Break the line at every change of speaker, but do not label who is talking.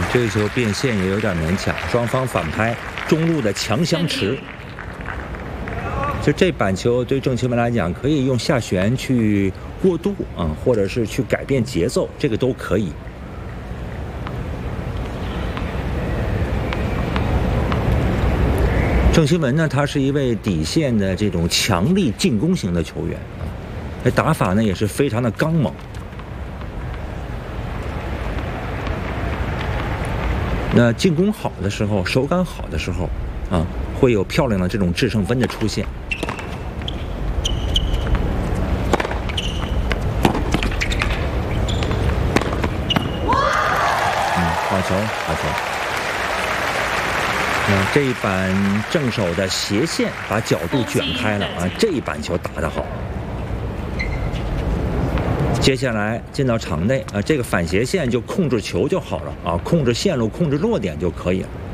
这个球变线也有点勉强，双方反拍，中路的强相持。就这板球对郑钦文来讲，可以用下旋去过渡啊，或者是去改变节奏，这个都可以。郑钦文呢，他是一位底线的这种强力进攻型的球员啊，那打法呢也是非常的刚猛。那进攻好的时候，手感好的时候，啊，会有漂亮的这种制胜分的出现。好球，好球。这一板正手的斜线把角度卷开了啊！这一板球打得好。接下来进到场内啊，这个反斜线就控制球就好了啊，控制线路、控制落点就可以了。